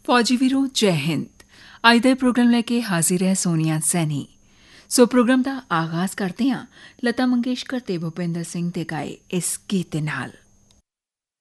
ਫੌਜੀ ਵੀਰੋ ਜੈ ਹਿੰਦ। ਅੱਜ ਦੇ ਪ੍ਰੋਗਰਾਮ ਲੈ ਕੇ ਹਾਜ਼ਰ ਹੈ ਸੋਨੀਆ ਸੈਣੀ। ਸੋ ਪ੍ਰੋਗਰਾਮ ਦਾ ਆਗਾਜ਼ ਕਰਦੇ ਹਾਂ ਲਤਾ ਮੰਗੇਸ਼ਕਰ ਤੇ ਭੁਪਿੰਦਰ ਸਿੰਘ ਦੇ ਗਾਏ ਇਸ ਗੀਤ ਦੇ ਨਾਲ।